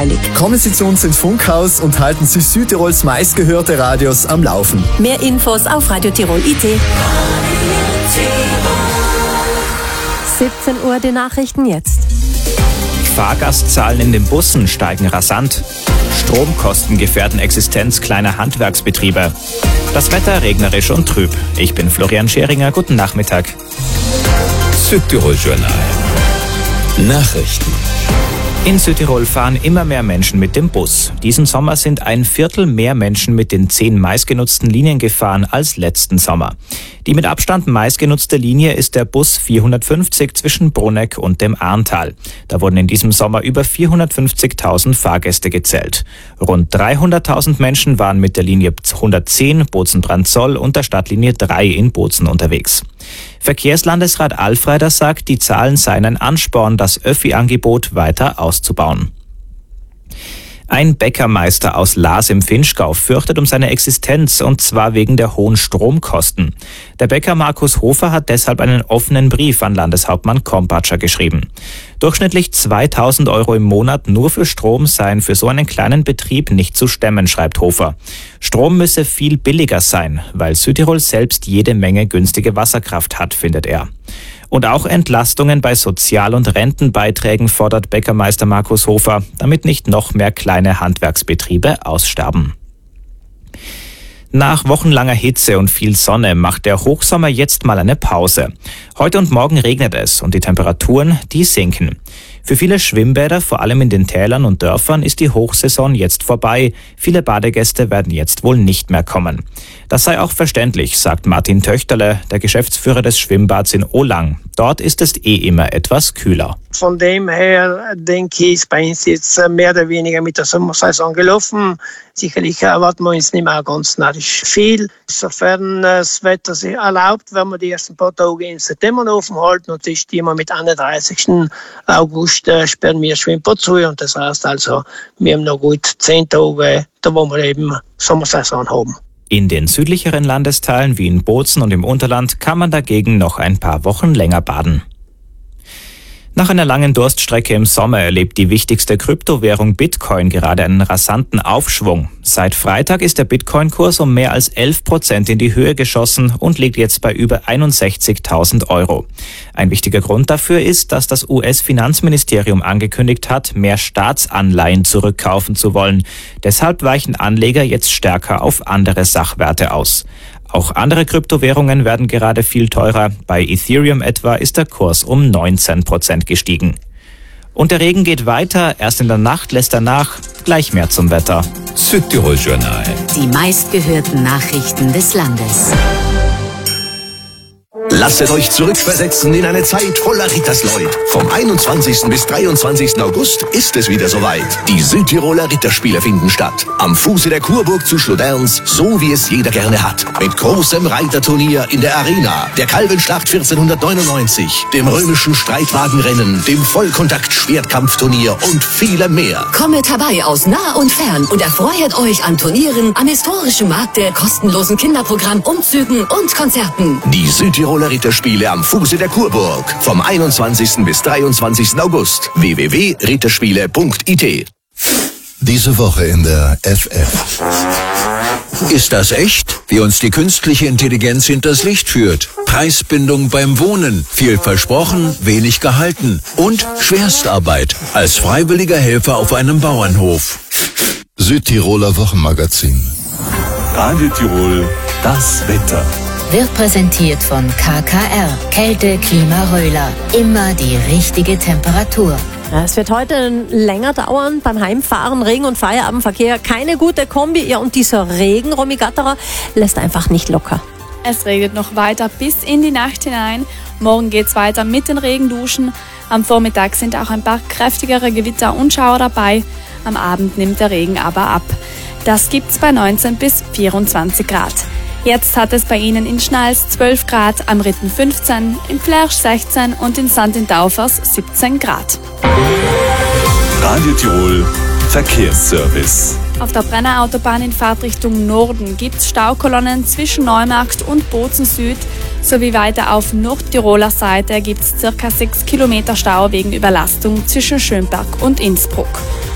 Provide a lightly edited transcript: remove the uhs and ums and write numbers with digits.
langweilig. Kommen Sie zu uns ins Funkhaus und halten Sie Südtirols meistgehörte Radios am Laufen. Mehr Infos auf Radio Tirol IT. 17 Uhr, die Nachrichten jetzt. Fahrgastzahlen in den Bussen steigen rasant. Stromkosten gefährden Existenz kleiner Handwerksbetriebe. Das Wetter regnerisch und trüb. Ich bin Florian Scheringer. Guten Nachmittag. Südtirol-Journal. Nachrichten. In Südtirol fahren immer mehr Menschen mit dem Bus. Diesen Sommer sind 1/4 mehr Menschen mit den 10 meistgenutzten Linien gefahren als letzten Sommer. Die mit Abstand meistgenutzte Linie ist der Bus 450 zwischen Bruneck und dem Arntal. Da wurden in diesem Sommer über 450.000 Fahrgäste gezählt. Rund 300.000 Menschen waren mit der Linie 110 Bozen-Brandzell und der Stadtlinie 3 in Bozen unterwegs. Verkehrslandesrat Alfreider sagt, die Zahlen seien ein Ansporn, das Öffi-Angebot weiter auszubauen. Ein Bäckermeister aus Laas im Vinschgau fürchtet um seine Existenz, und zwar wegen der hohen Stromkosten. Der Bäcker Markus Hofer hat deshalb einen offenen Brief an Landeshauptmann Kompatscher geschrieben. Durchschnittlich 2.000 € im Monat nur für Strom seien für so einen kleinen Betrieb nicht zu stemmen, schreibt Hofer. Strom müsse viel billiger sein, weil Südtirol selbst jede Menge günstige Wasserkraft hat, findet er. Und auch Entlastungen bei Sozial- und Rentenbeiträgen fordert Bäckermeister Markus Hofer, damit nicht noch mehr kleine Handwerksbetriebe aussterben. Nach wochenlanger Hitze und viel Sonne macht der Hochsommer jetzt mal eine Pause. Heute und morgen regnet es und die Temperaturen, die sinken. Für viele Schwimmbäder, vor allem in den Tälern und Dörfern, ist die Hochsaison jetzt vorbei. Viele Badegäste werden jetzt wohl nicht mehr kommen. Das sei auch verständlich, sagt Martin Töchterle, der Geschäftsführer des Schwimmbads in Olang. Dort ist es immer etwas kühler. Von dem her denke ich, ist bei uns jetzt mehr oder weniger mit der Sommersaison gelaufen. Sicherlich erwarten wir uns nicht mehr ganz narrisch viel. Sofern das Wetter sich erlaubt, werden wir die ersten paar Tage im September offen halten und das immer mit 31. August sperren wir das Schwimmbad zu. Und das heißt also, wir haben noch gut 10 Tage, da wo wir eben Sommersaison haben. In den südlicheren Landesteilen wie in Bozen und im Unterland kann man dagegen noch ein paar Wochen länger baden. Nach einer langen Durststrecke im Sommer erlebt die wichtigste Kryptowährung Bitcoin gerade einen rasanten Aufschwung. Seit Freitag ist der Bitcoin-Kurs um mehr als 11% in die Höhe geschossen und liegt jetzt bei über 61.000 €. Ein wichtiger Grund dafür ist, dass das US-Finanzministerium angekündigt hat, mehr Staatsanleihen zurückkaufen zu wollen. Deshalb weichen Anleger jetzt stärker auf andere Sachwerte aus. Auch andere Kryptowährungen werden gerade viel teurer. Bei Ethereum etwa ist der Kurs um 19% gestiegen. Und der Regen geht weiter. Erst in der Nacht lässt er nach. Gleich mehr zum Wetter. Südtirol-Journal. Die meistgehörten Nachrichten des Landes. Lasset euch zurückversetzen in eine Zeit voller Rittersleut. Vom 21. bis 23. August ist es wieder soweit. Die Südtiroler Ritterspiele finden statt. Am Fuße der Kurburg zu Schloderns, so wie es jeder gerne hat. Mit großem Reiterturnier in der Arena, der Kalbenschlacht 1499, dem römischen Streitwagenrennen, dem Vollkontakt-Schwertkampfturnier und vielem mehr. Kommet herbei aus nah und fern und erfreut euch an Turnieren, am historischen Markte, kostenlosen Kinderprogramm, Umzügen und Konzerten. Die Südtiroler Ritterspiele am Fuße der Kurburg. Vom 21. bis 23. August. www.ritterspiele.it. Diese Woche in der FF. Ist das echt? Wie uns die künstliche Intelligenz hinters Licht führt. Preisbindung beim Wohnen. Viel versprochen, wenig gehalten. Und Schwerstarbeit. Als freiwilliger Helfer auf einem Bauernhof. Südtiroler Wochenmagazin. Radio Tirol, das Wetter. Wird präsentiert von KKR. Kälte, Klima, Röhler. Immer die richtige Temperatur. Ja, es wird heute länger dauern beim Heimfahren, Regen- und Feierabendverkehr. Keine gute Kombi. Ja, und dieser Regen, Romy Gatterer, lässt einfach nicht locker. Es regnet noch weiter bis in die Nacht hinein. Morgen geht's weiter mit den Regenduschen. Am Vormittag sind auch ein paar kräftigere Gewitter und Schauer dabei. Am Abend nimmt der Regen aber ab. Das gibt's bei 19 bis 24 Grad. Jetzt hat es bei Ihnen in Schnals 12 Grad, am Ritten 15, in Flersch 16 und in St. in Daufers 17 Grad. Radio Tirol Verkehrsservice. Auf der Brenner Autobahn in Fahrtrichtung Norden gibt es Staukolonnen zwischen Neumarkt und Bozen Süd, sowie weiter auf Nordtiroler Seite gibt es ca. 6 Kilometer Stau wegen Überlastung zwischen Schönberg und Innsbruck.